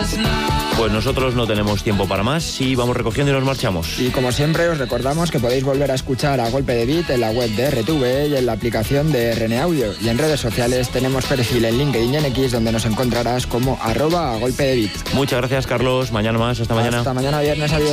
Pues nosotros no tenemos tiempo para más y vamos recogiendo y nos marchamos. Y como siempre os recordamos que podéis volver a escuchar A Golpe de Beat en la web de RTV y en la aplicación de RN Audio. Y en redes sociales tenemos perfil en LinkedIn y en X donde nos encontrarás como @A Golpe de Beat. Muchas gracias, Carlos. Mañana más. Hasta mañana. Hasta mañana viernes. Adiós.